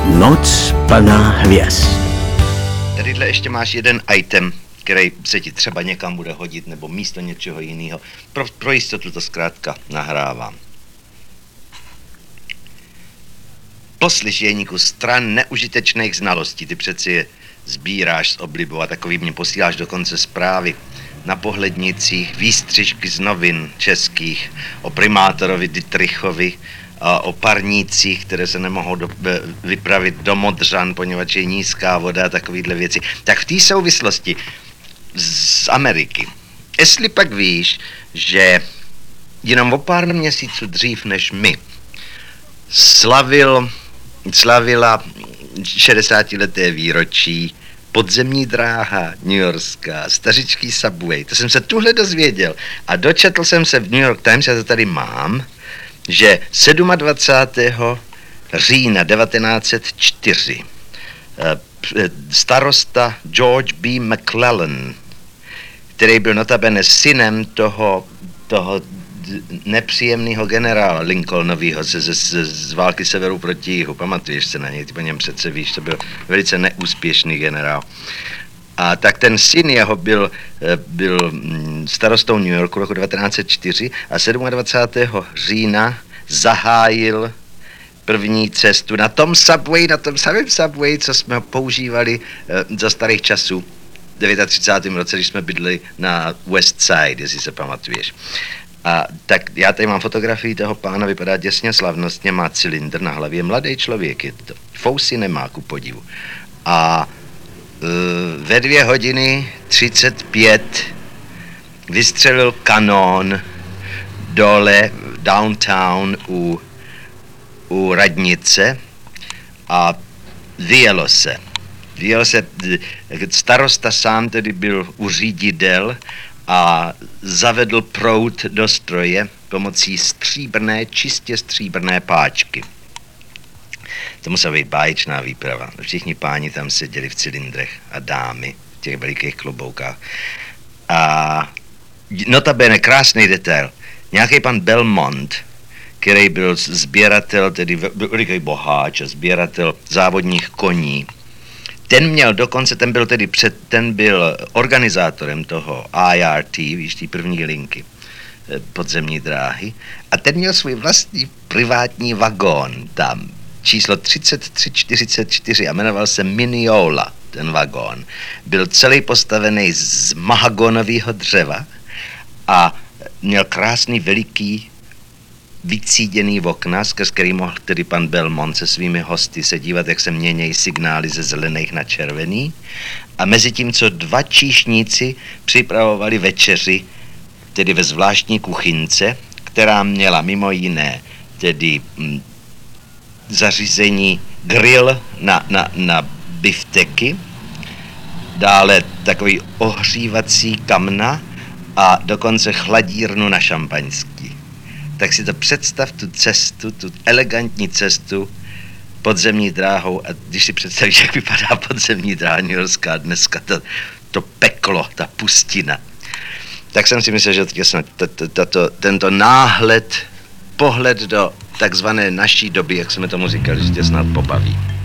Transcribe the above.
Noc plná hvězd. Tadyhle ještě máš jeden item, který se ti třeba někam bude hodit, nebo místo něčeho jiného. Pro jistotu to zkrátka nahrávám. Poslyšeníku stran neužitečných znalostí, ty přeci je sbíráš s oblibou a takový mě posíláš dokonce zprávy na pohlednicích, výstřižky z novin českých o primátorovi Dittrichovi, a o parnících, které se nemohou vypravit do Modřan, poněvadž je nízká voda a takovýhle věci. Tak v té souvislosti z Ameriky, jestli pak víš, že jenom o pár měsíců dřív než my slavila 60leté výročí podzemní dráha New Yorkská, stařičký subway. To jsem se tuhle dozvěděl a dočetl jsem se v New York Times, já to tady mám, že 27. října 1904 starosta George B. McClellan, který byl notabene synem toho nepříjemného generála Lincolnovýho z války severu proti jihu, pamatuješ se na něj, ty po něm přece víš, to byl velice neúspěšný generál. A tak ten syn jeho byl starostou New Yorku roku 1904 a 27. října zahájil první cestu na tom samém subway, co jsme používali za starých časů v 39. roce, když jsme bydleli na West Side, jestli se pamatuješ. A tak já tady mám fotografii toho pána, vypadá děsně slavnostně, má cylindr na hlavě, mladý člověk je to, fousy nemá ku podivu. A ve 2:35 vystřelil kanón dole downtown u radnice a vyjelo se. Starosta sám tedy byl u řídidel a zavedl proud do stroje pomocí čistě stříbrné páčky. To musela být báječná výprava. Všichni páni tam seděli v cylindrech a dámy v těch velikých kloboukách. A notabene krásný detail. Nějaký pan Belmont, který byl sběratel, tedy veliký boháč a sběratel závodních koní, ten byl organizátorem toho IRT, víš, té první linky podzemní dráhy, a ten měl svůj vlastní privátní vagón tam, číslo 3344 a jmenoval se Mineola, ten vagón. Byl celý postavený z mahagonového dřeva a měl krásný veliký vycíděný okna, skrz který mohl tedy pan Belmont se svými hosty se dívat, jak se měnějí signály ze zelených na červený. A mezi tím, co dva číšníci připravovali večeři, tedy ve zvláštní kuchynce, která měla mimo jiné tedy zařízení grill na bifteky, dále takový ohřívací kamna a dokonce chladírnu na šampaňský. Tak si to představ, tu cestu, tu elegantní cestu podzemní dráhou, a když si představíš, jak vypadá podzemní dráha New Yorkská dneska, to peklo, ta pustina, tak jsem si myslel, že tento pohled do takzvané naší doby, jak jsme tomu říkali, že tě snad pobaví.